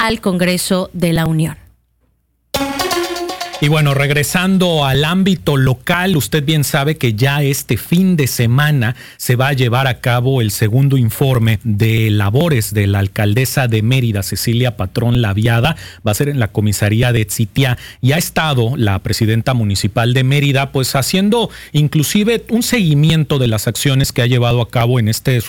al Congreso de la Unión. Y bueno, regresando al ámbito local, usted bien sabe que ya este fin de semana se va a llevar a cabo el segundo informe de labores de la alcaldesa de Mérida, Cecilia Patrón Laviada. Va a ser en la comisaría de Tzitiá y ha estado la presidenta municipal de Mérida pues haciendo inclusive un seguimiento de las acciones que ha llevado a cabo en este